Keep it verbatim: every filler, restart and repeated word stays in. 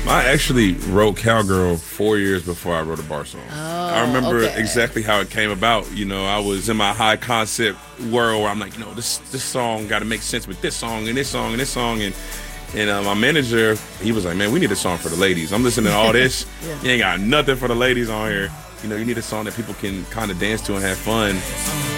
I actually wrote Cowgirl four years before I wrote a bar song. Oh, I remember okay. exactly how it came about. You know, I was in my high concept world where I'm like, you know, this this song got to make sense with this song and this song and this song. And and uh, my manager, he was like, man, we need a song for the ladies. I'm listening to all this. Yeah. You ain't got nothing for the ladies on here. You know, you need a song that people can kind of dance to and have fun.